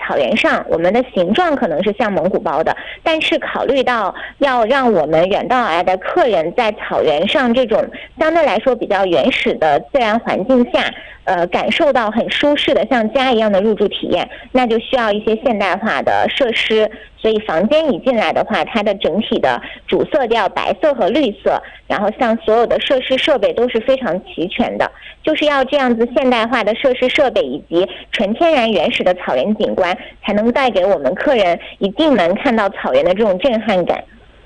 草原上，我们的形状可能是像蒙古包的，但是考虑到要让我们远道而来的客人在草原上这种相对来说比较原始的自然环境下，感受到很舒适的像家一样的入住体验，那就需要一些现代化的设施。所以房间一进来的话，它的整体的主色调白色和绿色，然后像所有的设施设备都是非常齐全的，就是要这样子现代化的设施设备以及纯天然原始的草原景观，才能带给我们客人一进门看到草原的这种震撼感。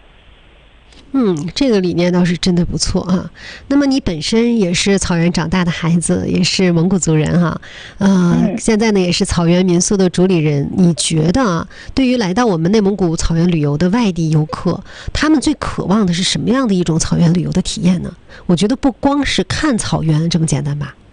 这个理念倒是真的不错啊。那么你本身也是草原长大的孩子，也是蒙古族人哈，现在呢也是草原民宿的主理人。你觉得啊，对于来到我们内蒙古草原旅游的外地游客，他们最渴望的是什么样的一种草原旅游的体验呢？我觉得不光是看草原这么简单吧。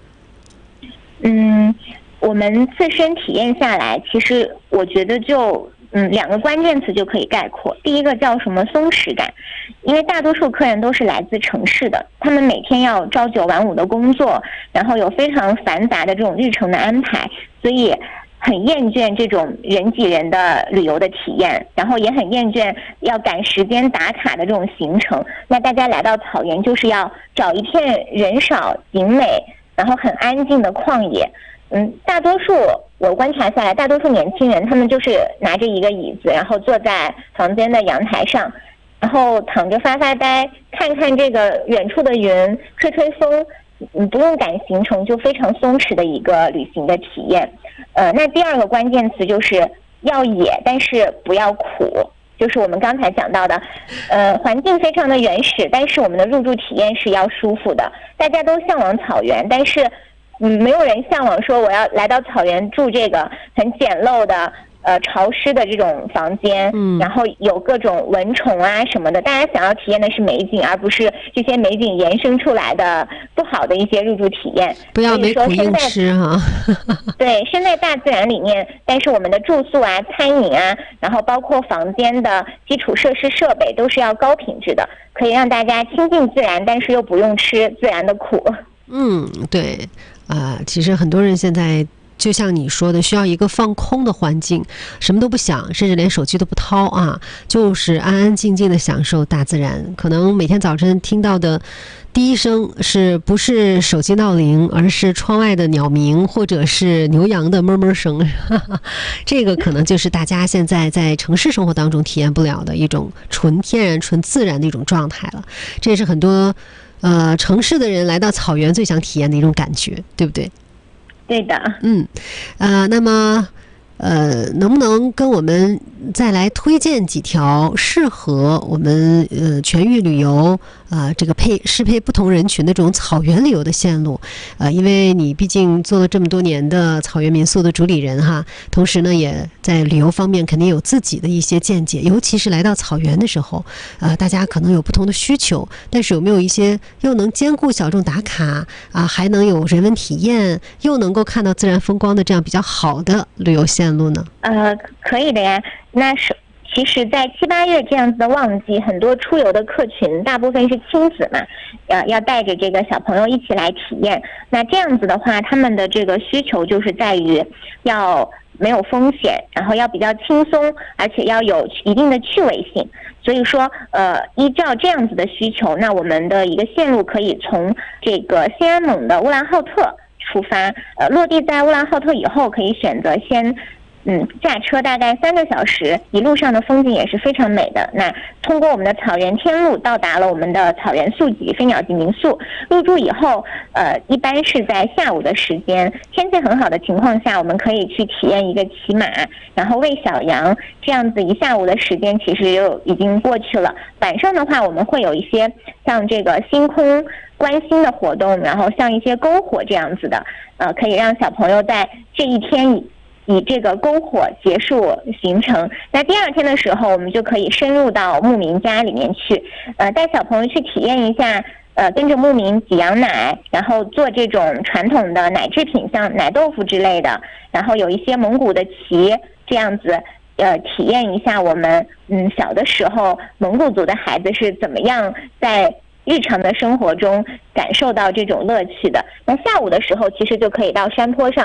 我们自身体验下来，其实我觉得就两个关键词就可以概括。第一个叫什么松弛感，因为大多数客人都是来自城市的，他们每天要朝九晚五的工作，然后有非常繁杂的这种日程的安排，所以很厌倦这种人挤人的旅游的体验，然后也很厌倦要赶时间打卡的这种行程。那大家来到草原就是要找一片人少景美然后很安静的旷野。大多数我观察下来，大多数年轻人他们就是拿着一个椅子，然后坐在房间的阳台上，然后躺着发发呆，看看这个远处的云，吹吹风，不用赶行程，就非常松弛的一个旅行的体验。那第二个关键词就是要野，但是不要苦，就是我们刚才讲到的，环境非常的原始，但是我们的入住体验是要舒服的。大家都向往草原，但是没有人向往说我要来到草原住这个很简陋的潮湿的这种房间，然后有各种蚊虫啊什么的。大家想要体验的是美景，而不是这些美景延伸出来的不好的一些入住体验。 不要没苦硬吃哈。 对，身在大自然里面，但是我们的住宿啊、餐饮啊，然后包括房间的基础设施设备都是要高品质的，可以让大家亲近自然，但是又不用吃自然的苦。 对。其实很多人现在就像你说的，需要一个放空的环境，什么都不想，甚至连手机都不掏啊，就是安安静静的享受大自然。可能每天早晨听到的第一声不是手机闹铃，而是窗外的鸟鸣，或者是牛羊的哞哞声。这个可能就是大家现在在城市生活当中体验不了的一种纯天然、纯自然的一种状态了。这也是很多城市的人来到草原最想体验的一种感觉，对不对？ 对的。 那么能不能跟我们再来推荐几条适合我们全域旅游这个适配不同人群的这种草原旅游的线路？因为你毕竟做了这么多年的草原民宿的主理人哈，同时呢也在旅游方面肯定有自己的一些见解，尤其是来到草原的时候，大家可能有不同的需求，但是有没有一些又能兼顾小众打卡还能有人文体验，又能够看到自然风光的这样比较好的旅游线路呢？ 可以的呀。其实在7、8月这样子的旺季，很多出游的客群大部分是亲子嘛，要带着这个小朋友一起来体验。那这样子的话，他们的这个需求就是在于要没有风险，然后要比较轻松，而且要有一定的趣味性。所以说依照这样子的需求，那我们的一个线路可以从这个新安盟的乌兰浩特出发，落地在乌兰浩特以后，可以选择先驾车大概3个小时，一路上的风景也是非常美的。那通过我们的草原天路到达了我们的草原宿集飞鸟集民宿，入住以后一般是在下午的时间，天气很好的情况下，我们可以去体验一个骑马，然后喂小羊，这样子一下午的时间其实就已经过去了。晚上的话，我们会有一些像这个星空观星的活动，然后像一些篝火这样子的，可以让小朋友在这一天以这个篝火结束行程。那第2天的时候，我们就可以深入到牧民家里面去，带小朋友去体验一下，跟着牧民挤羊奶，然后做这种传统的奶制品，像奶豆腐之类的，然后有一些蒙古的旗，这样子体验一下我们小的时候蒙古族的孩子是怎么样在日常的生活中感受到这种乐趣的。那下午的时候，其实就可以到山坡上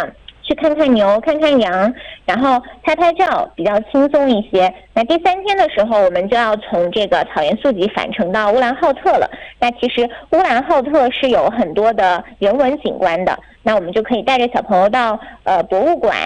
去看看牛、看看羊，然后拍拍照，比较轻松一些。那第3天的时候，我们就要从这个草原宿集返程到乌兰浩特了。那其实乌兰浩特是有很多的人文景观的，那我们就可以带着小朋友到博物馆，